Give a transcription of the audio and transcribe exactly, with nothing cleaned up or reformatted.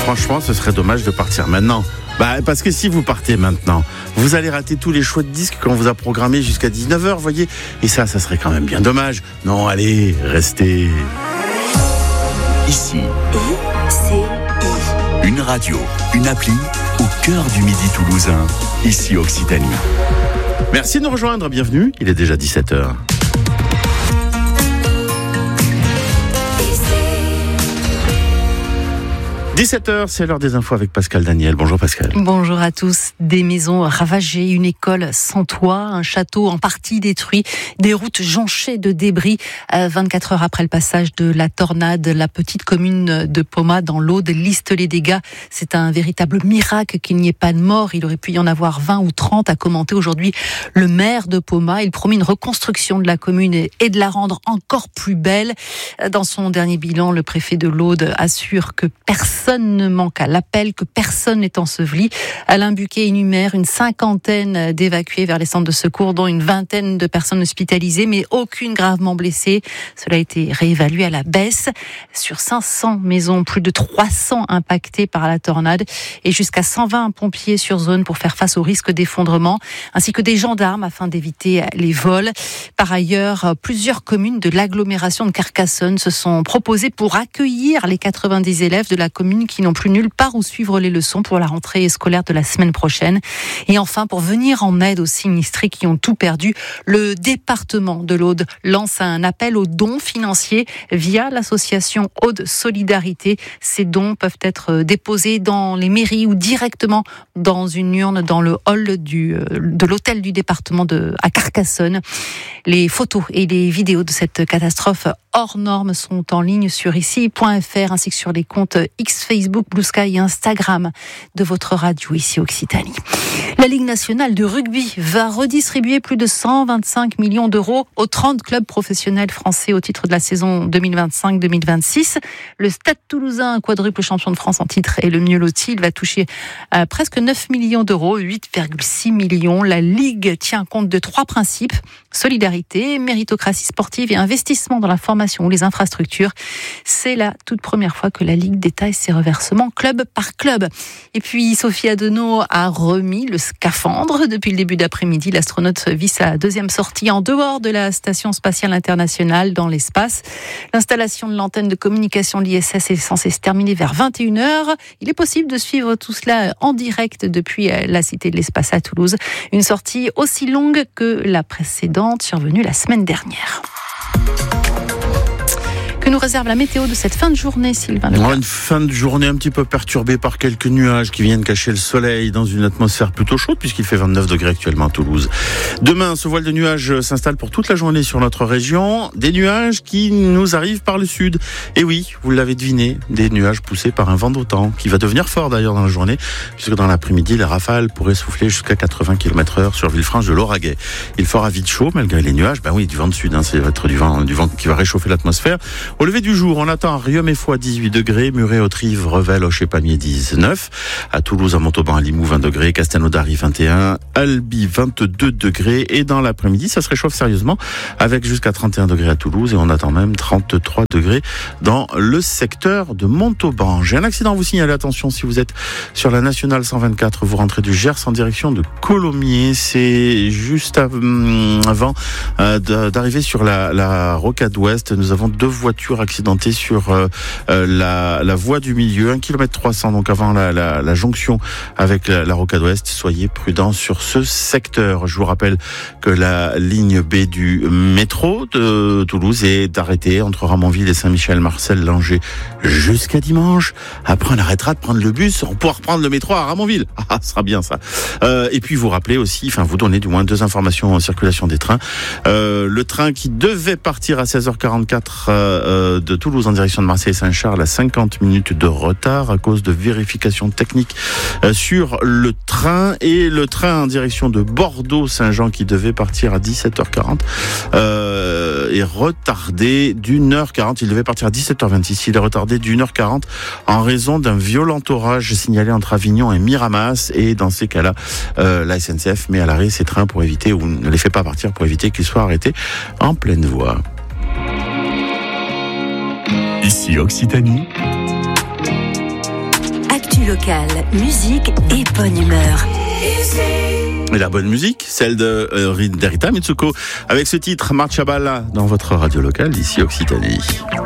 franchement, ce serait dommage de partir maintenant. Bah, parce que si vous partez maintenant, vous allez rater tous les choix de disques qu'on vous a programmés jusqu'à dix-neuf heures, voyez. Et ça, ça serait quand même bien dommage. Non, allez, restez. Ici, une radio, une appli au cœur du Midi toulousain. Ici Occitanie. Merci de nous rejoindre, bienvenue. Il est déjà dix-sept heures. dix-sept heures, c'est l'heure des infos avec Pascal Daniel. Bonjour Pascal. Bonjour à tous. Des maisons ravagées, une école sans toit, un château en partie détruit, des routes jonchées de débris. vingt-quatre heures après le passage de la tornade, la petite commune de Poma dans l'Aude liste les dégâts. C'est un véritable miracle qu'il n'y ait pas de mort. Il aurait pu y en avoir vingt ou trente, a commenté aujourd'hui le maire de Poma. Il promet une reconstruction de la commune et de la rendre encore plus belle. Dans son dernier bilan, le préfet de l'Aude assure que personne Personne ne manque à l'appel, que personne n'est enseveli. Alain Buquet énumère une cinquantaine d'évacués vers les centres de secours, dont une vingtaine de personnes hospitalisées, mais aucune gravement blessée. Cela a été réévalué à la baisse. Sur cinq cents maisons, plus de trois cents impactées par la tornade et jusqu'à cent vingt pompiers sur zone pour faire face au risque d'effondrement, ainsi que des gendarmes afin d'éviter les vols. Par ailleurs, plusieurs communes de l'agglomération de Carcassonne se sont proposées pour accueillir les quatre-vingt-dix élèves de la commune qui n'ont plus nulle part où suivre les leçons pour la rentrée scolaire de la semaine prochaine. Et enfin, pour venir en aide aux sinistrés qui ont tout perdu, le département de l'Aude lance un appel aux dons financiers via l'association Aude Solidarité. Ces dons peuvent être déposés dans les mairies ou directement dans une urne dans le hall du, de l'hôtel du département de, à Carcassonne. Les photos et les vidéos de cette catastrophe hors normes sont en ligne sur ici point f r ainsi que sur les comptes X, Facebook, Blue Sky et Instagram de votre radio ici Occitanie. La Ligue nationale de rugby va redistribuer plus de cent vingt-cinq millions d'euros aux trente clubs professionnels français au titre de la saison deux mille vingt-cinq deux mille vingt-six. Le Stade Toulousain, quadruple champion de France en titre, est le mieux loti. Il va toucher euh, presque neuf millions d'euros, huit virgule six millions. La Ligue tient compte de trois principes: solidarité, méritocratie sportive et investissement dans la formation ou les infrastructures. C'est la toute première fois que la Ligue détaille ses reversements club par club. Et puis Sophie Adenau a remis le scaphandre. Depuis le début d'après-midi, l'astronaute vit sa deuxième sortie en dehors de la Station spatiale internationale dans l'espace. L'installation de l'antenne de communication de l'I S S est censée se terminer vers vingt et une heures. Il est possible de suivre tout cela en direct depuis la Cité de l'Espace à Toulouse. Une sortie aussi longue que la précédente, survenue la semaine dernière. Que nous réserve la météo de cette fin de journée, Sylvain Leclerc? Une fin de journée un petit peu perturbée par quelques nuages qui viennent cacher le soleil dans une atmosphère plutôt chaude puisqu'il fait vingt-neuf degrés actuellement à Toulouse. Demain, ce voile de nuages s'installe pour toute la journée sur notre région. Des nuages qui nous arrivent par le sud. Et oui, vous l'avez deviné, des nuages poussés par un vent d'automne qui va devenir fort d'ailleurs dans la journée puisque dans l'après-midi, les rafales pourraient souffler jusqu'à quatre-vingts kilomètres heure sur Villefranche de Lauragais. Il fera vite chaud malgré les nuages. Ben oui, du vent de sud, hein, ça va être du vent, du vent qui va réchauffer l'atmosphère. Au lever du jour, on attend à Riom et Foix dix-huit degrés, Muret, Autrive, Revel, Auch et Pamiers dix-neuf, à Toulouse, à Montauban, à Limoux vingt degrés, Castelnaudary vingt et un, Albi vingt-deux degrés et dans l'après-midi, ça se réchauffe sérieusement avec jusqu'à trente et un degrés à Toulouse et on attend même trente-trois degrés dans le secteur de Montauban. J'ai un accident à vous signaler, attention si vous êtes sur la nationale cent vingt-quatre, vous rentrez du Gers en direction de Colomiers, c'est juste avant d'arriver sur la, la rocade ouest, nous avons deux voitures accidentées sur euh, la, la voie du milieu, un kilomètre trois cents, donc avant la, la, la jonction avec la, la rocade ouest. Soyez prudents sur ce secteur. Je vous rappelle que la ligne B du métro de Toulouse est arrêtée entre Ramonville et Saint-Michel, Marcel, Langeais jusqu'à dimanche. Après, on arrêtera de prendre le bus, on pourra reprendre le métro à Ramonville. Ah, ce sera bien ça. Euh, et puis vous rappelez aussi, enfin vous donnez du moins deux informations en circulation des trains. Euh, le train qui devait partir à seize heures quarante-quatre euh, de Toulouse en direction de Marseille-Saint-Charles a cinquante minutes de retard à cause de vérifications techniques sur le train, et le train en direction de Bordeaux-Saint-Jean qui devait partir à dix-sept heures quarante euh, est retardé d'une heure quarante. Il devait partir à dix-sept heures vingt-six. Il est retardé d'une heure quarante en raison d'un violent orage signalé entre Avignon et Miramas, et dans ces cas-là euh, la S N C F met à l'arrêt ces trains pour éviter, ou ne les fait pas partir pour éviter qu'ils soient arrêtés en pleine voie. Ici Occitanie. locale, musique et bonne humeur. Et la bonne musique, celle de euh, d'Erita Mitsuko, avec ce titre Marcia Balla dans votre radio locale d'ici Occitanie.